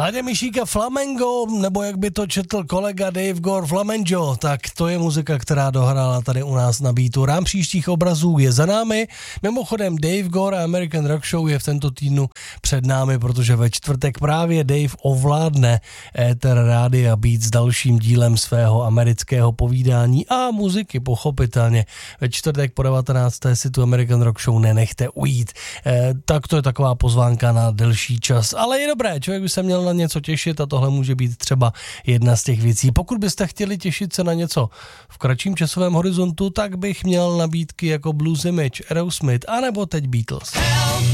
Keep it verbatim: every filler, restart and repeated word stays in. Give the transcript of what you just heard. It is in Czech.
Láďa Mišíka Flamengo, nebo jak by to četl kolega Dave Gore Flamengo, tak to je muzika, která dohrála tady u nás na Beatu. Rám příštích obrazů je za námi. Mimochodem Dave Gore a American Rock Show je v tento týdnu před námi, protože ve čtvrtek právě Dave ovládne éter rádia Beat s dalším dílem svého amerického povídání a muziky, pochopitelně. Ve čtvrtek po devatenácté si tu American Rock Show nenechte ujít. E, tak to je taková pozvánka na delší čas, ale je dobré, člověk by se měl na něco těšit a tohle může být třeba jedna z těch věcí. Pokud byste chtěli těšit se na něco v kratším časovém horizontu, tak bych měl nabídky jako Blues Image, Aerosmith, anebo teď Beatles.